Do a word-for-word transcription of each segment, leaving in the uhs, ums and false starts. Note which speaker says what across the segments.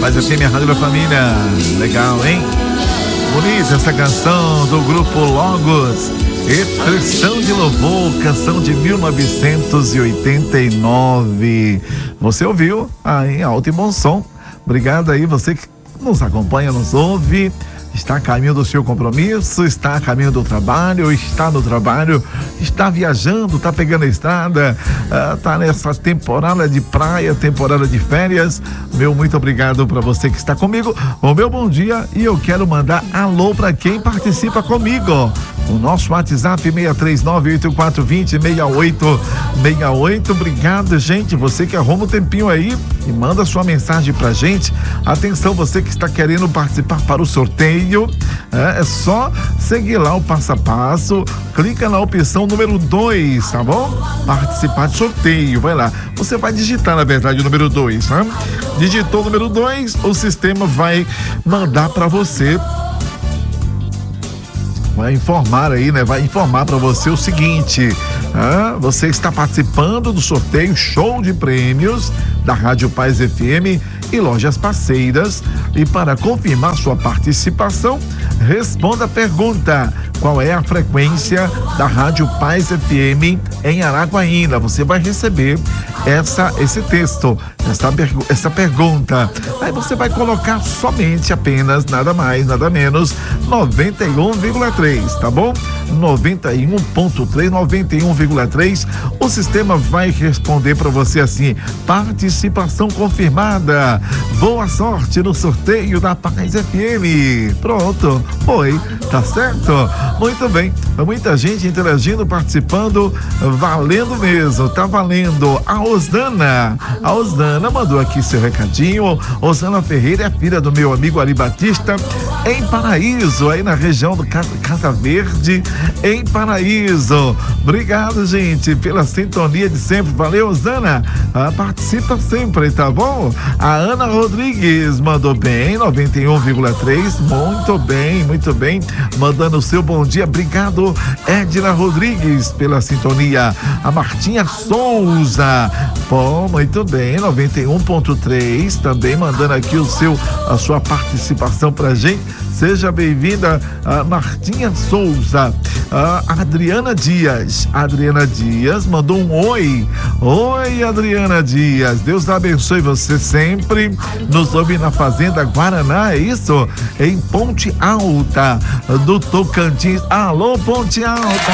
Speaker 1: Paz F M, a Rádio da Família. Legal, hein? Bonita essa canção do grupo Logos. Expressão de Louvor, canção de mil novecentos e oitenta e nove. Você ouviu? Ah, em alto e bom som. Obrigado aí, você que nos acompanha, nos ouve. Está a caminho do seu compromisso, está a caminho do trabalho, está no trabalho, está viajando, está pegando a estrada, está uh, nessa temporada de praia, temporada de férias. Meu muito obrigado para você que está comigo. O meu bom dia, e eu quero mandar alô para quem participa comigo. O nosso WhatsApp seis três nove, oito quatro dois zero, seis oito seis oito. Obrigado, gente. Você que arruma um tempinho aí e manda sua mensagem pra gente. Atenção, você que está querendo participar para o sorteio, é, é só seguir lá o passo a passo. Clica na opção número dois, tá bom? Participar de sorteio, vai lá. Você vai digitar, na verdade, o número dois, né? Digitou o número dois, o sistema vai mandar para você. Vai informar aí, né? Vai informar para você o seguinte: ah, você está participando do sorteio Show de Prêmios da Rádio Paz F M e lojas parceiras. E para confirmar sua participação, responda a pergunta: qual é a frequência da Rádio Paz F M em Araguaína? Você vai receber essa, esse texto, essa, essa pergunta. Aí você vai colocar somente, apenas, nada mais, nada menos, noventa e um vírgula três, tá bom? noventa e um ponto três, noventa e um vírgula três. O sistema vai responder para você assim: participação confirmada. Boa sorte no sorteio da Paz F M. Pronto, foi, tá certo? Muito bem, muita gente interagindo, participando, valendo mesmo, tá valendo. A Osana, a Osana mandou aqui seu recadinho. Osana Ferreira é filha do meu amigo Ari Batista, em Paraíso, aí na região do Casa Verde, em Paraíso. Obrigado, gente, pela sintonia de sempre. Valeu, Osana. Ah, participa sempre, tá bom? A Ana Rodrigues mandou bem, noventa e um vírgula três. Muito bem, muito bem. Mandando o seu bom dia. Obrigado, Edna Rodrigues, pela sintonia. A Martinha Souza. Bom, muito bem, noventa e um ponto três. Também mandando aqui o seu, a sua participação pra gente. Seja bem-vinda, a Martinha Souza. A Adriana Dias. Adriana Dias mandou um oi. Oi, Adriana Dias. Deus abençoe você sempre. Nos ouve na Fazenda Guaraná, é isso? Em Ponte Alta, do Tocantins. Alô, Ponte Alta.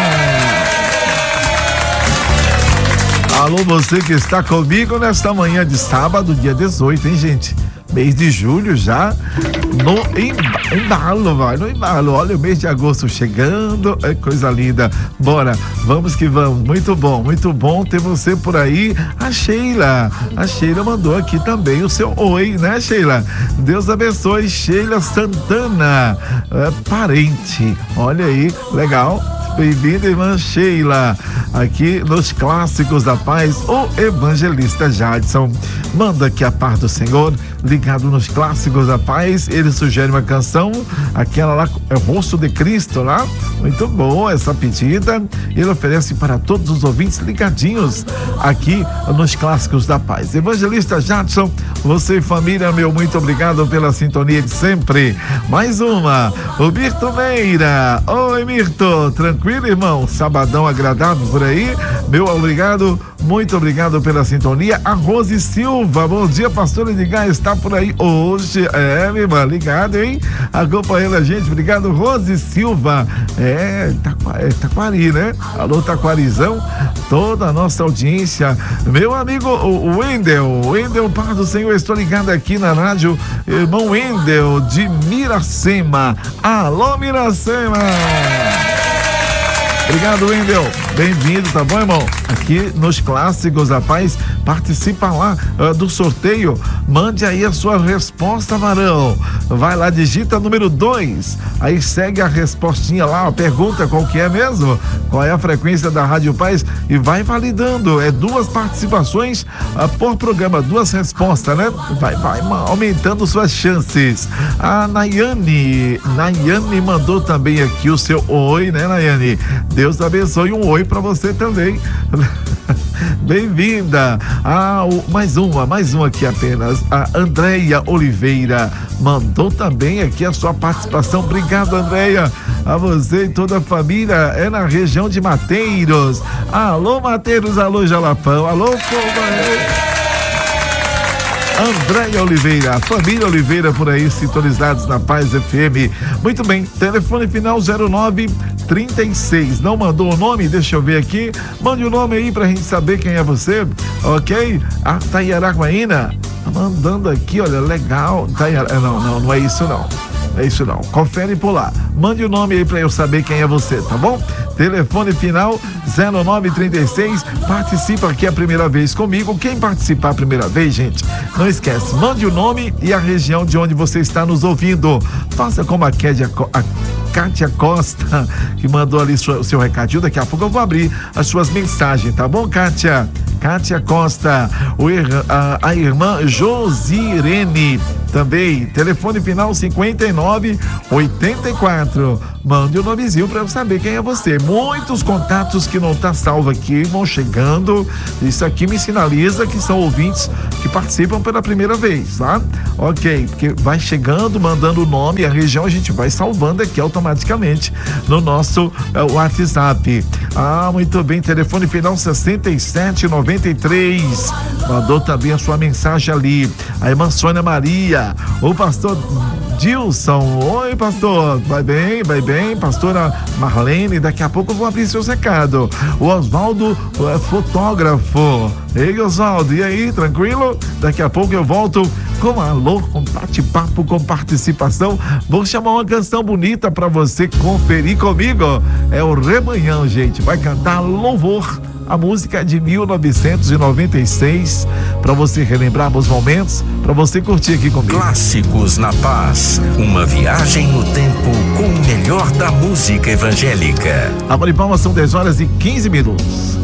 Speaker 1: Alô, você que está comigo nesta manhã de sábado, dia dezoito, hein, gente? Mês de julho já no embalo, vai, no embalo. Olha o mês de agosto chegando, é coisa linda. Bora, vamos que vamos. Muito bom, muito bom ter você por aí. A Sheila, a Sheila mandou aqui também o seu oi, né, Sheila? Deus abençoe. Sheila Santana, é, parente. Olha aí, legal. Bem-vinda, irmã Sheila, aqui nos Clássicos da Paz. O evangelista Jadson manda aqui a paz do Senhor, ligado nos Clássicos da Paz. Ele sugere uma canção, aquela lá, é o Rosto de Cristo lá. Muito boa essa pedida. Ele oferece para todos os ouvintes ligadinhos aqui nos Clássicos da Paz. Evangelista Jadson, você e família, meu muito obrigado pela sintonia de sempre. Mais uma, o Mirto Meira. Oi, Mirto, tranquilo, irmão? Sabadão agradável por aí? Meu obrigado, muito obrigado pela sintonia. A Rose Silva, bom dia, pastor Edgar, está por aí hoje. É, minha irmã, ligado, hein? Acompanhando a gente, obrigado, Rose Silva. É, Taquari, é Taquari, né? Alô, Taquarizão, toda a nossa audiência. Meu amigo, o Wendel, Wendel, Paz do Senhor, estou ligado aqui na rádio, irmão Wendel, de Miracema. Alô, Miracema! Obrigado, Wendel. Bem-vindo, tá bom, irmão? Aqui nos Clássicos da Paz, participa lá uh, do sorteio. Mande aí a sua resposta, Marão. Vai lá, digita número dois. Aí segue a respostinha lá, a pergunta qual que é mesmo? Qual é a frequência da Rádio Paz? E vai validando. É duas participações uh, por programa, duas respostas, né? Vai, vai aumentando suas chances. A Nayane, Nayane mandou também aqui o seu oi, né, Nayane? Deus abençoe, um oi pra você também. Bem-vinda. Ah, o, mais uma, mais uma aqui apenas. A Andréia Oliveira mandou também aqui a sua participação. Obrigado, Andréia. A você e toda a família. É na região de Mateiros. Alô, Mateiros, alô, Jalapão. Alô, povo. Andréia Oliveira, família Oliveira por aí, sintonizados na Paz F M. Muito bem, telefone final zero nove trinta e seis. Não mandou o nome? Deixa eu ver aqui. Mande o nome aí pra gente saber quem é você, ok? A Tayaraguaína, mandando aqui, olha, legal. Tayara... Não, não, não é isso não. É isso não. Confere por lá. Mande o nome aí pra eu saber quem é você, tá bom? Telefone final zero nove trinta e seis. Participa aqui a primeira vez comigo. Quem participar a primeira vez, gente, não esquece. Mande o nome e a região de onde você está nos ouvindo. Faça como a Kédia, a Kátia Costa, que mandou ali o seu recadinho. Daqui a pouco eu vou abrir as suas mensagens, tá bom, Kátia? Kátia Costa, o, a, a irmã Josirene também, telefone final cinquenta e nove oitenta e quatro. Mande o nomezinho para eu saber quem é você. Muitos contatos que não tá salvo aqui vão chegando. Isso aqui me sinaliza que são ouvintes que participam pela primeira vez, tá? Ok, porque vai chegando, mandando o nome e a região, a gente vai salvando aqui automaticamente no nosso uh, WhatsApp. Ah, muito bem, telefone final sessenta e sete noventa e três. Mandou também a sua mensagem ali. A irmã Sônia Maria, o pastor Dilson. Oi, pastor, vai bem, vai bem. Pastora Marlene, daqui a pouco eu vou abrir seus recados. O Oswaldo é fotógrafo. Ei, Oswaldo, e aí, tranquilo? Daqui a pouco eu volto com alô, com bate-papo, com participação. Vou chamar uma canção bonita pra você conferir comigo. É o Rebanhão, gente. Vai cantar Louvor. A música é de mil novecentos e noventa e seis, para você relembrar os momentos, para você curtir aqui comigo.
Speaker 2: Clássicos na Paz, uma viagem no tempo com o melhor da música evangélica.
Speaker 1: A Palmas são dez horas e quinze minutos.